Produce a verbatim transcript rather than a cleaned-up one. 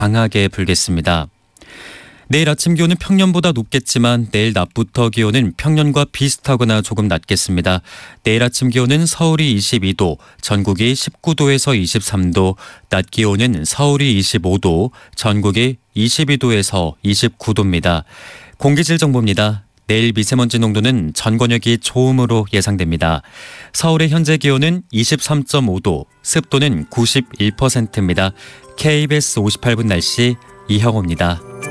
강하게 불겠습니다. 내일 아침 기온은 평년보다 높겠지만 내일 낮부터 기온은 평년과 비슷하거나 조금 낮겠습니다. 내일 아침 기온은 서울이 이십이 도, 전국이 십구 도에서 이십삼 도, 낮 기온은 서울이 이십오 도, 전국이 이십이 도에서 이십구 도입니다. 공기질 정보입니다. 내일 미세먼지 농도는 전 권역이 좋음으로 예상됩니다. 서울의 현재 기온은 이십삼 점 오 도, 습도는 구십일 퍼센트입니다. 케이비에스 오십팔 분 날씨 이형호입니다.